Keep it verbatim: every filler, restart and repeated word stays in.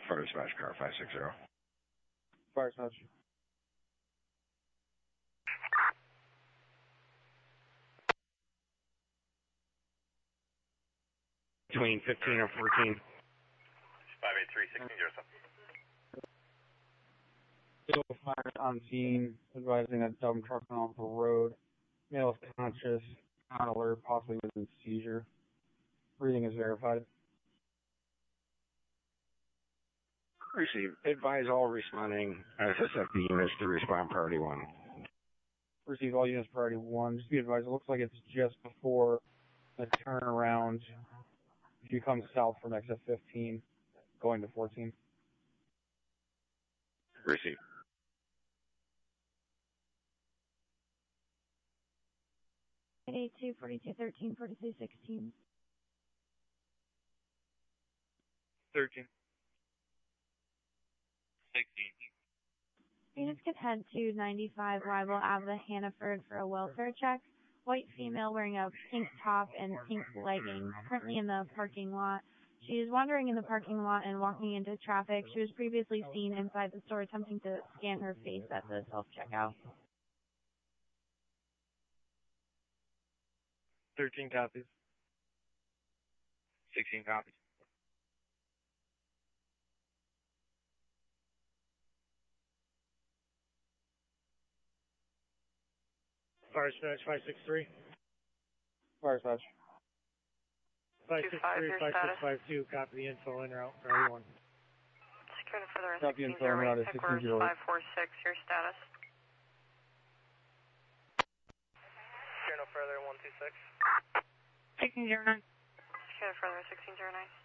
Fire dispatch car five six zero. Fire dispatch. Between fifteen or fourteen. five eight three, sixteen zero seven. Still fire on scene, advising that dump truck went off the road. Male is conscious, not alert, possibly within seizure. Breathing is verified. Receive. Advise all responding S S F D units to respond priority one. Receive all units priority one. Just be advised, it looks like it's just before the turnaround. If you come south from exit fifteen, going to fourteen. Receive. eighty-two, forty-two, thirteen, forty-two, sixteen. thirteen. sixteen. Units can head to ninety-five Rival Avenue, Hannaford for a welfare check. White female wearing a pink top and pink leggings, currently in the parking lot. She is wandering in the parking lot and walking into traffic. She was previously seen inside the store attempting to scan her face at the self-checkout. thirteen copies. sixteen copies. Fire dispatch five six three. Fire dispatch. five six three, five six five two, copy the info in or out for everyone. Security for the rest Copy info in or out at sixteen zero eight. five four six, your status. Here no further, one two six. sixteen zero nine. Security further, sixteen zero nine.